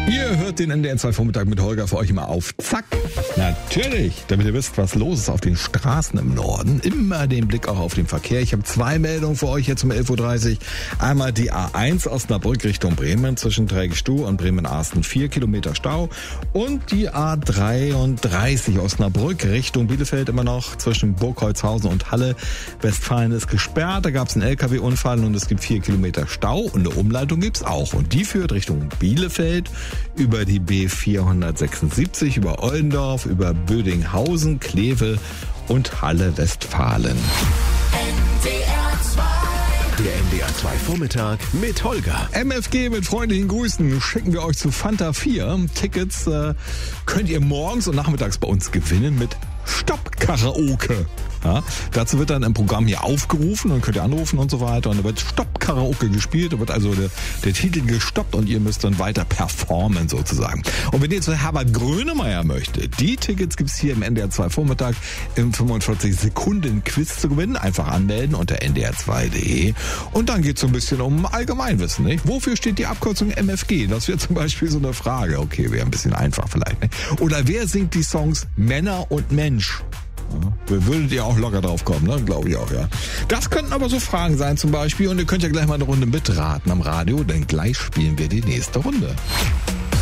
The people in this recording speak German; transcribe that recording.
Ihr hört den NDR 2 Vormittag mit Holger für euch immer auf Zack. Natürlich, damit ihr wisst, was los ist auf den Straßen im Norden. Immer den Blick auch auf den Verkehr. Ich habe 2 Meldungen für euch jetzt um 11.30 Uhr. Einmal die A1 Osnabrück Richtung Bremen zwischen Trägestuh und Bremen-Arsten 4 Kilometer Stau. Und die A33 Osnabrück Richtung Bielefeld immer noch zwischen Burgholzhausen und Halle. Westfalen ist gesperrt. Da gab es einen LKW-Unfall und es gibt 4 Kilometer Stau. Und eine Umleitung gibt's auch. Und die führt Richtung Bielefeld über die B476, über Ollendorf, über Bödinghausen, Kleve und Halle Westfalen. Der NDR 2 Vormittag mit Holger. MFG mit freundlichen Grüßen schicken wir euch zu Fanta 4. Tickets könnt ihr morgens und nachmittags bei uns gewinnen mit Stopp-Karaoke. Ja, dazu wird dann im Programm hier aufgerufen und könnt ihr anrufen und so weiter. Und da wird Stopp-Karaoke gespielt. Da wird also der Titel gestoppt und ihr müsst dann weiter performen sozusagen. Und wenn ihr zu Herbert Grönemeyer möchtet, die Tickets gibt's hier im NDR 2 Vormittag im 45-Sekunden-Quiz zu gewinnen. Einfach anmelden unter ndr2.de. Und dann geht's so ein bisschen um Allgemeinwissen. Nicht? Wofür steht die Abkürzung MFG? Das wäre zum Beispiel so eine Frage. Okay, wäre ein bisschen einfach vielleicht. Nicht? Oder wer singt die Songs Männer und Mensch? Würdet ihr auch locker drauf kommen, ne? Glaube ich auch, ja. Das könnten aber so Fragen sein zum Beispiel und ihr könnt ja gleich mal eine Runde mitraten am Radio, denn gleich spielen wir die nächste Runde.